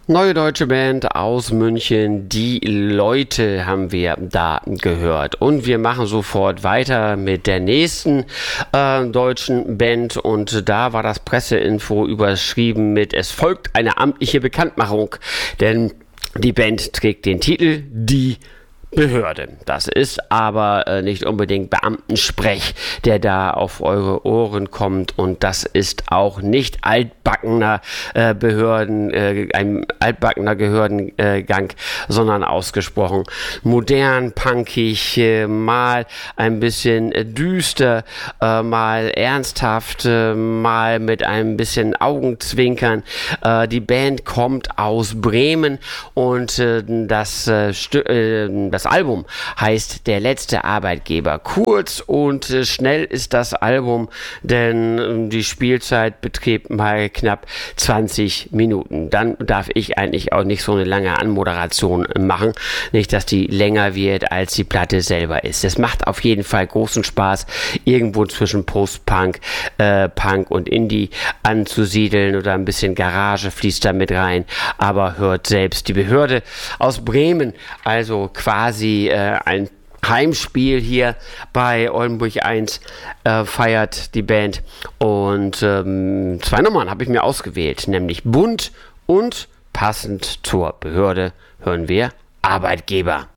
Neue deutsche Band aus München, die Leute haben wir da gehört. Und wir machen sofort weiter mit der nächsten deutschen Band. Und da war das Presseinfo überschrieben mit: Es folgt eine amtliche Bekanntmachung. Denn die Band trägt den Titel Die Behörde. Das ist aber nicht unbedingt Beamtensprech, der da auf eure Ohren kommt, und das ist auch nicht ein altbackener Behördengang, sondern ausgesprochen modern, punkig, mal ein bisschen düster, mal ernsthaft, mal mit ein bisschen Augenzwinkern. Die Band kommt aus Bremen und das Album heißt Der letzte Arbeitgeber. Kurz und schnell ist das Album, denn die Spielzeit beträgt mal knapp 20 Minuten. Dann darf ich eigentlich auch nicht so eine lange Anmoderation machen. Nicht, dass die länger wird, als die Platte selber ist. Es macht auf jeden Fall großen Spaß, irgendwo zwischen Post-Punk, Punk und Indie anzusiedeln, oder ein bisschen Garage fließt da mit rein. Aber hört selbst, die Behörde aus Bremen, also quasi ein Heimspiel hier bei Oldenburg 1 feiert die Band. Und 2 Nummern habe ich mir ausgewählt, nämlich Bunt und passend zur Behörde hören wir Arbeitgeber.